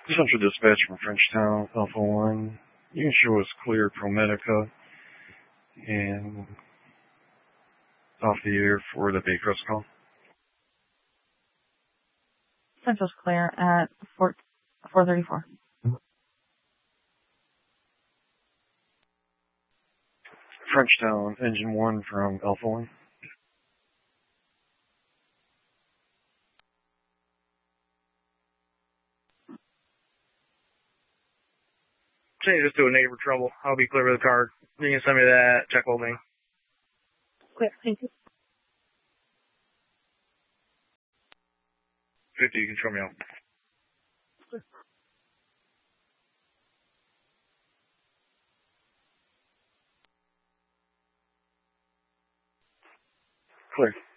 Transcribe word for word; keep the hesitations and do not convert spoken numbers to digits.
Central Dispatch from Frenchtown, Alpha one. You can show us clear ProMedica and off the air for the Baycrest call. Central's clear at four thirty-four. Frenchtown, Engine one from Alpha one. Change this to a neighbor trouble. I'll be clear with the card. You can send me that check holding. Clear, thank you. fifty, you can show me out. Clear.